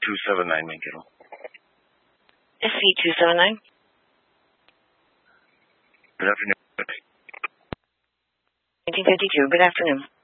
SC279, may kiro. SC279? Good afternoon. 1952, good afternoon.